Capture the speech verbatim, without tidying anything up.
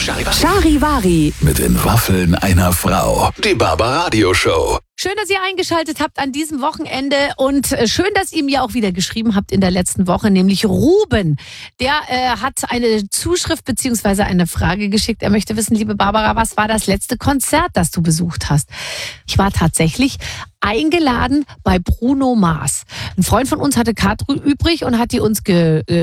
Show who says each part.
Speaker 1: Charivari
Speaker 2: Mit den Waffeln einer Frau. Die Barbaradio Show.
Speaker 1: Schön, dass ihr eingeschaltet habt an diesem Wochenende und schön, dass ihr mir auch wieder geschrieben habt in der letzten Woche, nämlich Ruben. Der äh, hat eine Zuschrift bzw. eine Frage geschickt. Er möchte wissen, liebe Barbara, was war das letzte Konzert, das du besucht hast? Ich war tatsächlich eingeladen bei Bruno Mars. Ein Freund von uns hatte Karten übrig und hat die uns ge, äh,